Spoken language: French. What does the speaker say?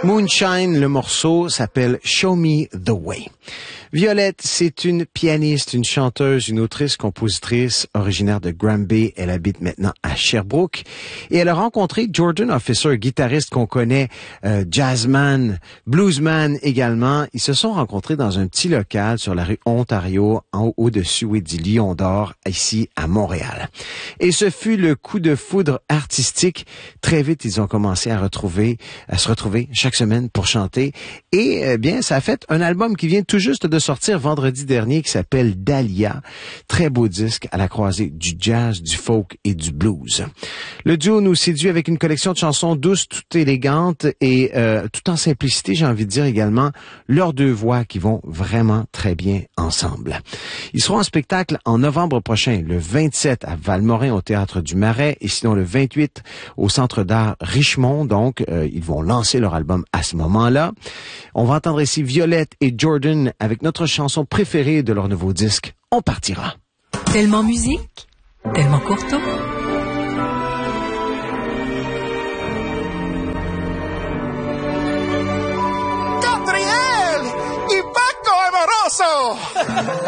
Moonshine, le morceau s'appelle Show Me the Way. Violette, c'est une pianiste, une chanteuse, une autrice, compositrice originaire de Granby. Elle habite maintenant à Sherbrooke et elle a rencontré Jordan Officer, guitariste qu'on connaît, jazzman, bluesman également. Ils se sont rencontrés dans un petit local sur la rue Ontario, au-dessus du Lion d'Or, ici à Montréal. Et ce fut le coup de foudre artistique. Très vite, ils ont commencé à se retrouver chaque semaine pour chanter. Et bien, ça a fait un album qui vient tout juste de sortir vendredi dernier qui s'appelle Dahlia. Très beau disque à la croisée du jazz, du folk et du blues. Le duo nous séduit avec une collection de chansons douces, tout élégantes et tout en simplicité, j'ai envie de dire également, leurs deux voix qui vont vraiment très bien ensemble. Ils seront en spectacle en novembre prochain, le 27 à Valmorin au Théâtre du Marais et sinon le 28 au Centre d'art Richemont. Donc, ils vont lancer leur album à ce moment-là. On va entendre ici Violette et Jordan avec notre chanson préférée de leur nouveau disque, On partira. Tellement musique, tellement courto. ¡Catriel! ¡Y Paco Amoroso!